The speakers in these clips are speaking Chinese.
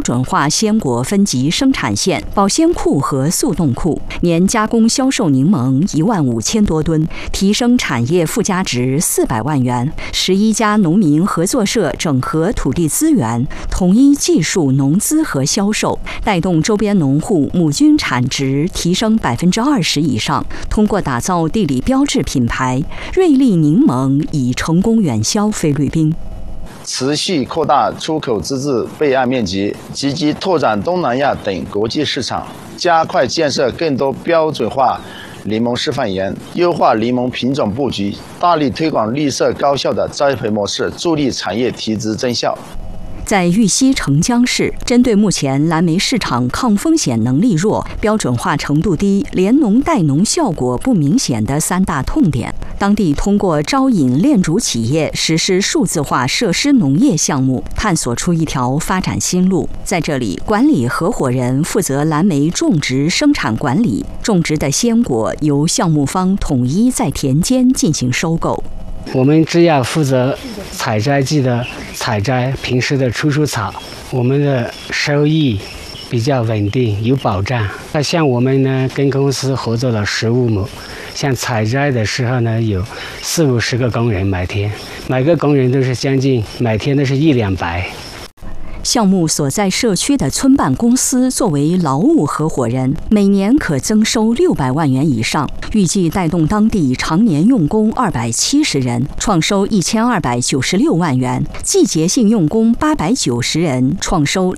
准化鲜果分级生产线、保鲜库和速冻库，年加工销售柠檬15000多吨，提升产业附加值400万元。11家农民合作社整合土地资源，统一技术、农资和销售，带动周边农户亩均产值提升20%以上。通过打造地理标志品牌，瑞丽柠檬已成功远销菲律宾。 持续扩大出口资质备案面积，积极拓展东南亚等国际市场，加快建设更多标准化柠檬示范园，优化柠檬品种布局，大力推广绿色高效的栽培模式，助力产业提质增效。 在玉溪澄江市，针对目前蓝莓市场抗风险能力弱、标准化程度低、联农带农效果不明显的3大痛点，当地通过招引炼主企业实施数字化设施农业项目，探索出一条发展新路。在这里，管理合伙人负责蓝莓种植生产管理，种植的鲜果由项目方统一在田间进行收购。 我们只要负责采摘季的采摘，平时的除草，我们的收益比较稳定，有保障。那像我们呢，跟公司合作了15亩，像采摘的时候呢，有40-50个工人每天，每个工人都是将近每天都是100-200。 项目所在社区的村办公司作为劳务合伙人，每年可增收600万元以上，预计带动当地常年用工270人，创收1296万元；季节性用工890人，创收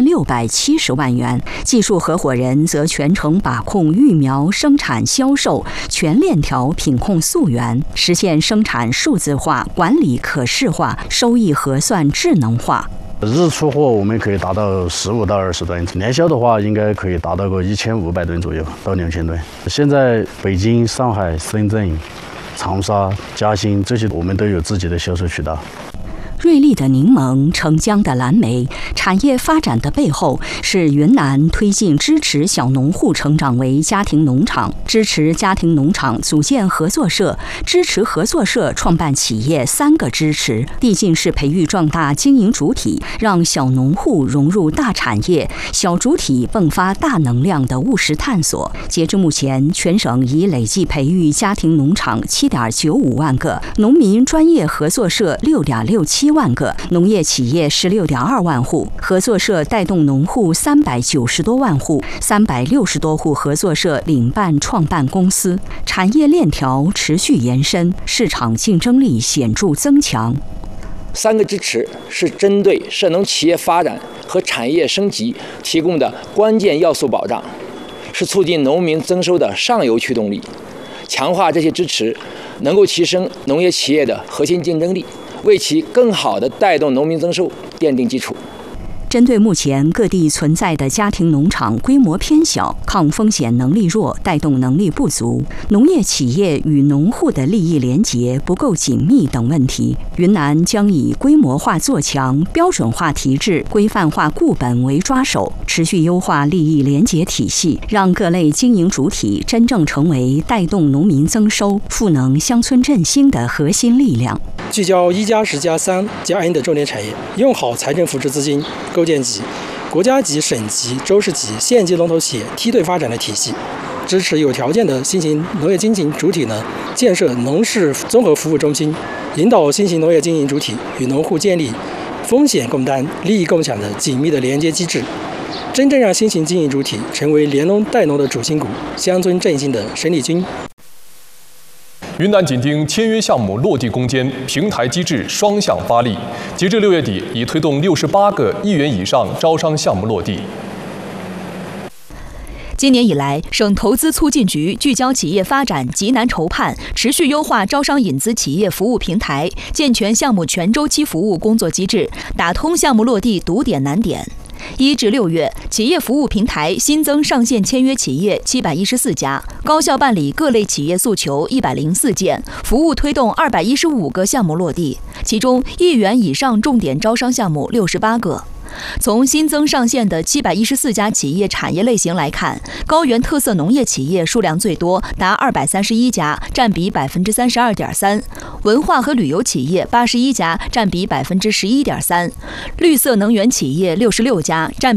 2670万元。技术合伙人则全程把控育苗、生产、销售全链条品控溯源，实现生产数字化、管理可视化、收益核算智能化。 日出货我们可以达到15到20吨，年销的话应该可以达到个1500吨左右到2000吨。现在北京、上海、深圳、长沙、嘉兴这些我们都有自己的销售渠道。 瑞丽的柠檬，澄江的蓝莓，产业发展的背后是云南推进支持小农户成长为家庭农场，支持家庭农场组建合作社，支持合作社创办企业3个支持。递进式培育壮大经营主体，让小农户融入大产业，小主体迸发大能量的务实探索。截至目前，全省已累计培育家庭农场7.95万个，农民专业合作社6.67万个，农业企业16.2万户，合作社带动农户390多万户，360多户合作社领办创办公司，产业链条持续延伸，市场竞争力显著增强。 3个支持是针对涉农企业发展和产业升级提供的关键要素保障，是促进农民增收的上游驱动力。强化这些支持，能够提升农业企业的核心竞争力，为其更好地带动农民增收奠定基础。 针对目前各地存在的家庭农场规模偏小、抗风险能力弱、带动能力不足、农业企业与农户的利益连结不够紧密等问题，云南将以规模化做强、标准化提质、规范化固本为抓手，持续优化利益连结体系，让各类经营主体真正成为带动农民增收、赋能乡村振兴的核心力量。 聚焦1+10+3+N 的重点产业，用好财政扶持资金，构建起国家级、省级、州市级、县级龙头企业梯队发展的体系，支持有条件的新型农业经营主体呢建设农事综合服务中心，引导新型农业经营主体与农户建立风险共担、利益共享的紧密的连接机制，真正让新型经营主体成为联农带农的主心骨、乡村振兴的生力军。 云南紧盯签约项目落地攻坚，平台机制双向发力。截至6月底，已推动68个1亿元以上招商项目落地。 今年以来，省投资促进局聚焦企业发展急难筹判，持续优化招商引资企业服务平台，健全项目全周期服务工作机制，打通项目落地堵点难点。1至6月，企业服务平台新增上线签约企业714家，高效办理各类企业诉求104件，服务推动215个项目落地，其中1亿元以上重点招商项目68个。从新增上线的714家企业产业类型来看，高原特色农业企业数量最多，达231家，占比32.3%；文化和旅游企业81家，占比11.3%；绿色能源企业66家，占比